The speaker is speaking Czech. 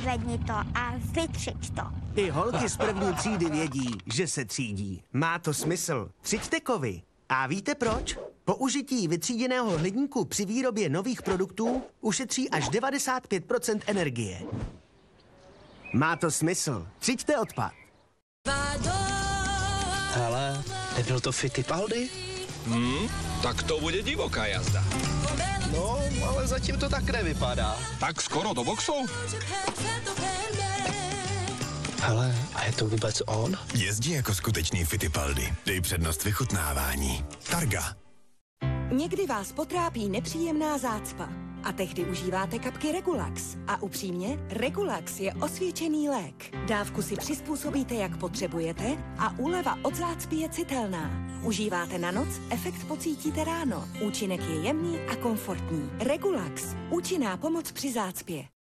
Zvedni to a vytřič to. I holky z první třídy vědí, že se třídí. Má to smysl. Třiďte kovy. A víte proč? Použití vytříděného hliníku při výrobě nových produktů ušetří až 95% energie. Má to smysl. Třiďte odpad. Hele, nebyl to Fittipaldi? Tak to bude divoká jazda. No, ale zatím to tak nevypadá. Tak skoro do boxu? Hele, a je to vůbec on? Jezdí jako skutečný Fittipaldi. Dej přednost vychutnávání. Targa. Někdy vás potrápí nepříjemná zácpa a tehdy užíváte kapky Regulax. A upřímně, Regulax je osvědčený lék. Dávku si přizpůsobíte, jak potřebujete a úleva od zácpy je citelná. Užíváte na noc, efekt pocítíte ráno. Účinek je jemný a komfortní. Regulax. Účinná pomoc při zácpě.